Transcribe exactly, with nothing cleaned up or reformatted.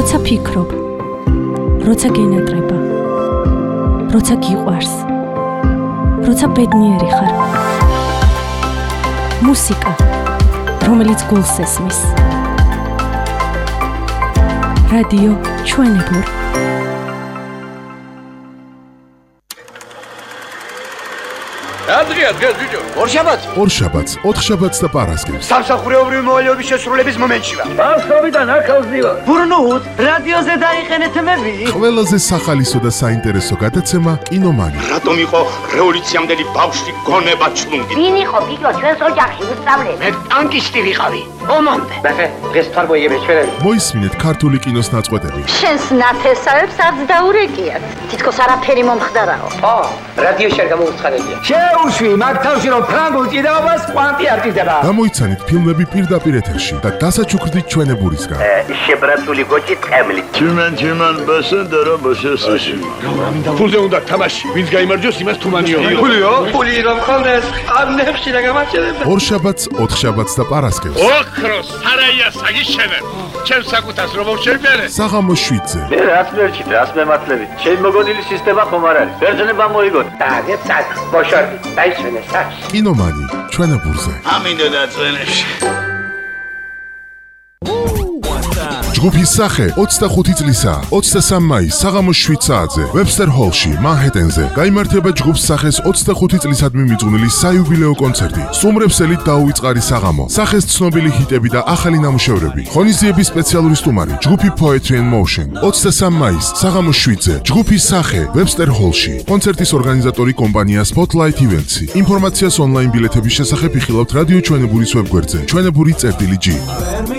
როცა ფიქრობ, როცა გენატრება, როცა გიყვარს, როცა ბედნიერი ხარ. მუსიკა, რომელიც გულს ესმის. რადიო ჩვენებური. Andrea, დღეს ბიჭო. ორშაბათს. ორშაბათს, ოთხშაბათს და პარასკევს. სამსახურეობრივი მოვალეობის შესრულების მომენტში ვარ. ბავშვობიდან ახალზივარ. ბურნუთ, რადიოზე დაიყენეთ მები. ყველაზე სახალისო და საინტერესო გადაცემა კინომანი. რატომ იყო რევოლუციამდელი ბავშვი გონება ჩლუნგი? ვინ იყო ბიჭო ჩვენს ოჯახში უსწავლელი? მე ტანკისტი ვიყავი. ომამდე. ბახე, დღეს თარბოიები ჩვენები. მოისმინეთ ქართული კინოს ნაწყვეტები. შენს ნათესავებს არც დაურეკიათ. თითქოს არაფერი მომხდარაო. ო, რადიოში არ გამოუცხადებია. შეუშვი, მაგ თავში რომ ფრანგულ ჭიდაობას კვანტი არ ჭირდება. გამოიცანით ფილმები პირდაპირ ეთერში და დასაჩუქრდით ჩვენებურისგან. შებრაცული გოჭი ტყემლი. Чиман, чиман, басендера, басесაში. ფულზე უნდა თამაში. ვინც გაიმარჯვოს, იმას თუმანიო. ფულიო? ფული რომ ხონდეს, ამნებში რა გამარჯვება. ორშაბათს, ოთხშაბათს და პარასკევს. ოქროს სარაია საგიშენებ. ჩემს საკუთას რომ შევბერე. საღამოს შვიდზე. მე რას მერჩით, რას მემართლებით? შენ მოგონილი სისტემა ხომ არ არის? ბერძნება მოიგოთ. დაგეცად, მოშორდი, დაისვენე სახში. კინომანი, ჩვენებურზე. ამინდა დაწვენებში. ჯგუფის სახე ოცდახუთი წლისა, ოცდასამი მაისს საღამოს შვიდ საათზე, ვებსტერ ჰოლში, მანჰეტენზე. გაიმართება ჯგუფს სახეს ოცდახუთი წლისადმი მიძღვნილი საიუბილეო კონცერტი. სტუმრებსელით დაუვიწყარი საღამო. სახეს ცნობილი ჰიტები და ახალი ნამუშევრები. ღონისძიების სპეციალური სტუმარი, ჯგუფი Poetry and Motion. ოცდასამი მაისს საღამოს შვიდზე, ჯგუფის სახე ვებსტერ ჰოლში. კონცერტის ორგანიზატორი კომპანია Spotlight Events. ინფორმაციას ონლაინ ბილეთების შესახებ იხილავთ რადიო ჩვენებურის ვებგვერდზე. ჩვენებური წერტილი G.